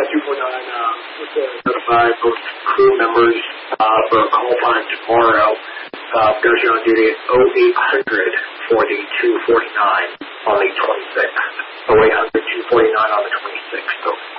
notify both crew members for a call time tomorrow. There's on duty at 0800 for the 249 on the 26th. 0800 249 on the 26th. So